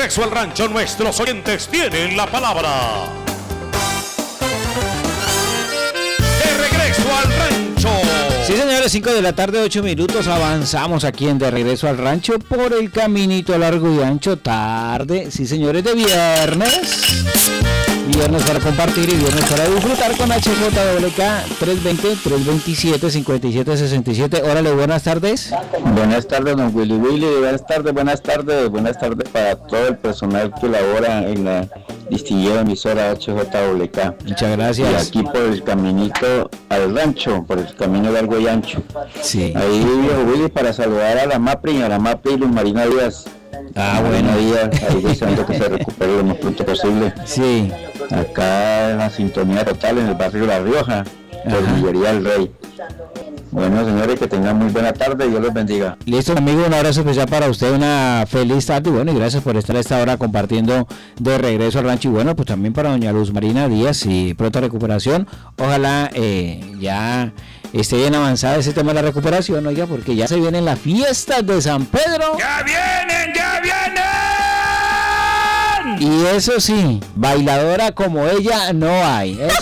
regreso al rancho, nuestros oyentes tienen la palabra. De regreso al rancho. Sí, señores, 5 de la tarde, 8 minutos. Avanzamos aquí en De Regreso al Rancho por el caminito largo y ancho. Tarde, sí, señores, de viernes. Viernes para compartir y viernes para disfrutar con HJWK 320-327-5767. Órale, buenas tardes. Buenas tardes, don Willy. Buenas tardes para todo el personal que labora en la distinguida emisora HJWK. Muchas gracias. Y aquí por el caminito al rancho, por el camino largo y ancho. Sí. Ahí, viejo Willy, para saludar a la MAPRI y Luz Marina Díaz. Bueno. Díaz, ahí deseando que se recupere lo más pronto posible. Sí. Acá en la sintonía total en el barrio La Rioja, por Villería del Rey. Bueno, señores, que tengan muy buena tarde, Dios los bendiga. Listo, amigo, un abrazo especial para usted, una feliz tarde, bueno, y gracias por estar a esta hora compartiendo De Regreso al Rancho, y bueno, pues también para doña Luz Marina Díaz, y pronta recuperación, ojalá ya esté bien avanzada ese tema de la recuperación, oiga, porque ya se vienen las fiestas de San Pedro. ¡Ya vienen, ya vienen! Y eso sí, bailadora como ella no hay, eso